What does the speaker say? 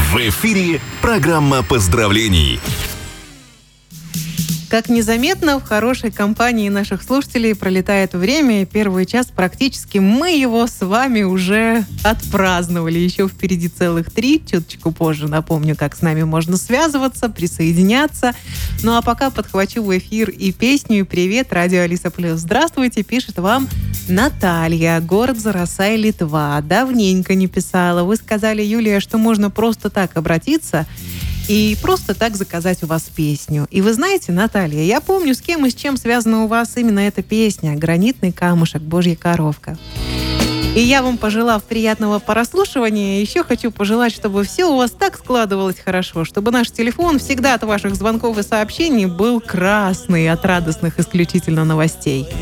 В эфире программа поздравлений. Как незаметно, в хорошей компании наших слушателей пролетает время, и первый час практически мы его с вами уже отпраздновали. Еще впереди целых 3, чуточку позже напомню, как с нами можно связываться, присоединяться. Ну а пока подхвачу в эфир и песню, и привет, радио Алиса Плюс. Здравствуйте, пишет вам Наталья, город Зарасай, Литва. Давненько не писала. Вы сказали, Юлия, что можно просто так обратиться и просто так заказать у вас песню. И вы знаете, Наталья, я помню, с кем и с чем связана у вас именно эта песня «Гранитный камушек, Божья коровка». И я вам, пожелав приятного прослушивания, еще хочу пожелать, чтобы все у вас так складывалось хорошо, чтобы наш телефон всегда от ваших звонков и сообщений был красный от радостных исключительно новостей.